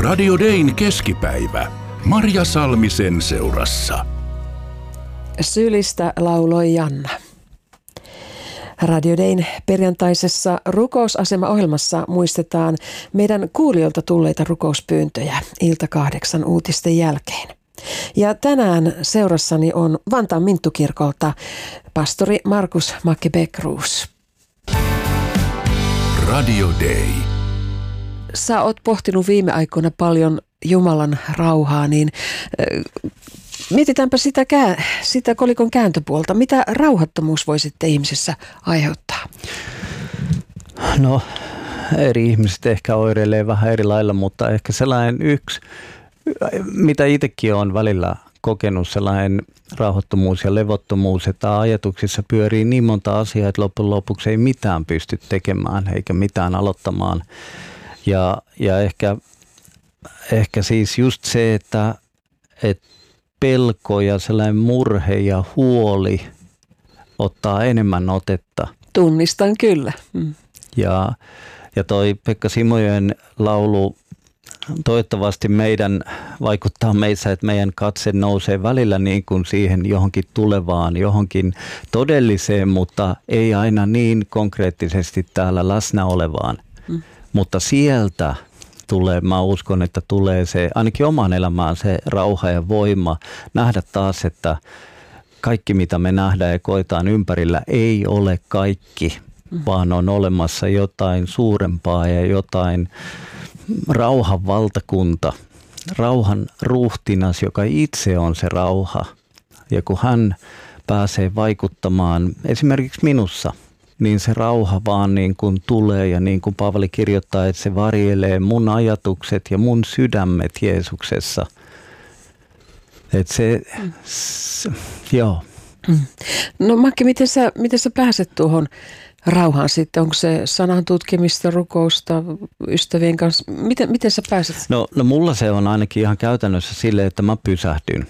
Radio Dayn keskipäivä. Marja Salmisen seurassa. Sylistä lauloi Janna. Radio Dayn perjantaisessa rukousasema-ohjelmassa muistetaan meidän kuulijoilta tulleita rukouspyyntöjä ilta 8 uutisten jälkeen. Ja tänään seurassani on Vantaan Minttukirkolta pastori Markus Makke-Beckroos. Radio Day. Sä oot pohtinut viime aikoina paljon Jumalan rauhaa, niin mietitäänpä sitä kolikon kääntöpuolta. Mitä rauhattomuus voi sitten ihmisessä aiheuttaa? No, eri ihmiset ehkä oireilee vähän eri lailla, mutta ehkä sellainen yksi, mitä itsekin olen välillä kokenut, sellainen rauhattomuus ja levottomuus, että ajatuksissa pyörii niin monta asiaa, että loppujen lopuksi ei mitään pysty tekemään eikä mitään aloittamaan. Ja ehkä siis just se, että pelko ja sellainen murhe ja huoli ottaa enemmän otetta. Tunnistan kyllä. Ja toi Pekka Simojoen laulu toivottavasti vaikuttaa meissä, että meidän katse nousee välillä niin kuin siihen johonkin tulevaan, johonkin todelliseen, mutta ei aina niin konkreettisesti täällä läsnä olevaan. Mutta sieltä tulee, mä uskon, että tulee se, ainakin oman elämään se rauha ja voima nähdä taas, että kaikki mitä me nähdään ja koetaan ympärillä ei ole kaikki, vaan on olemassa jotain suurempaa ja jotain rauhan valtakunta, rauhan ruhtinas, joka itse on se rauha. Ja kun hän pääsee vaikuttamaan esimerkiksi minussa, niin se rauha vaan niin kuin tulee ja niin kuin Paavali kirjoittaa, että se varjelee mun ajatukset ja mun sydämet Jeesuksessa. Että joo. No Makki, miten sä pääset tuohon rauhaan sitten? Onko se sanan tutkimista, rukousta, ystävien kanssa? Miten sä pääset? No mulla se on ainakin ihan käytännössä silleen, että mä pysähdyn.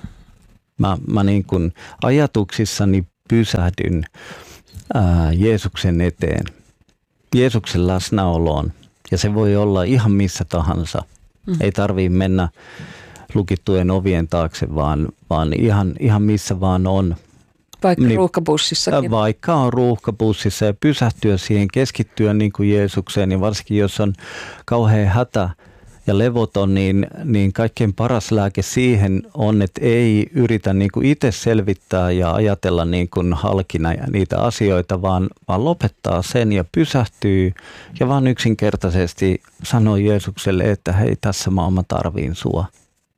Mä niin kuin ajatuksissani pysähdyn Jeesuksen eteen, Jeesuksen läsnäoloon. Ja se voi olla ihan missä tahansa. Ei tarvitse mennä lukittujen ovien taakse, vaan ihan missä vaan on. Vaikka ruuhkabussissakin. Vaikka on ruuhkabussissa ja pysähtyä siihen, keskittyä niin kuin Jeesukseen, niin varsinkin jos on kauhean hätä ja levoton, niin kaikkein paras lääke siihen on, että ei yritä niin kuin itse selvittää ja ajatella niin kuin halkina ja niitä asioita, vaan lopettaa sen ja pysähtyy ja vaan yksinkertaisesti sanoo Jeesukselle, että hei, tässä mä tarviin sua.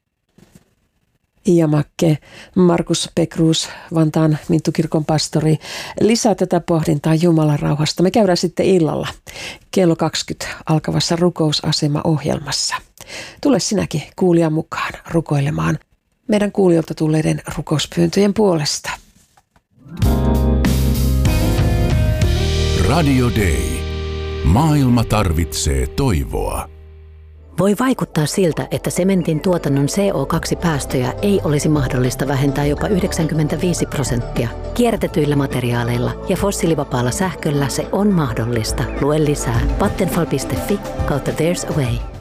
Ja Makke, Markus Beckroos, Vantaan Minttukirkon pastori, lisää tätä pohdintaa Jumalan rauhasta. Me käydään sitten illalla kello 20 alkavassa rukousasema-ohjelmassa. Tule sinäkin kuulijan mukaan rukoilemaan meidän kuulijoilta tulleiden rukouspyyntöjen puolesta. Radio Day. Maailma tarvitsee toivoa. Voi vaikuttaa siltä, että sementin tuotannon CO2-päästöjä ei olisi mahdollista vähentää jopa 95%. Kierrätetyillä materiaaleilla ja fossiilivapaalla sähköllä se on mahdollista. Lue lisää vattenfall.fi/there's a way.